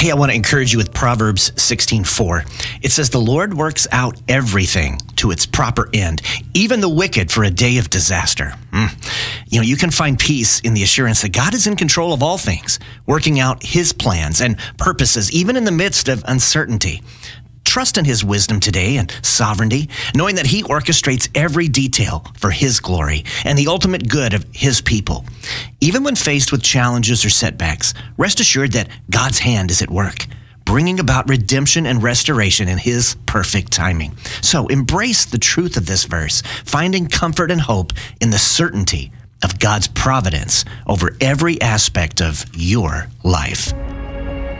Hey, I want to encourage you with Proverbs 16:4. It says, "The Lord works out everything to its proper end, even the wicked for a day of disaster." You can find peace in the assurance that God is in control of all things, working out his plans and purposes, even in the midst of uncertainty. Trust in his wisdom today and sovereignty, knowing that he orchestrates every detail for his glory and the ultimate good of his people. Even when faced with challenges or setbacks, rest assured that God's hand is at work, bringing about redemption and restoration in his perfect timing. So embrace the truth of this verse, finding comfort and hope in the certainty of God's providence over every aspect of your life.